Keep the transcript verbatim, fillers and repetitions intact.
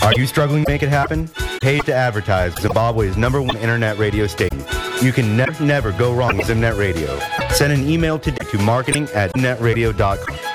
Are you struggling to make it happen? Pay to advertise Zimbabwe's number one internet radio station. You can never, never go wrong with Zimnet Radio. Send an email today to marketing at zimnet radio dot com.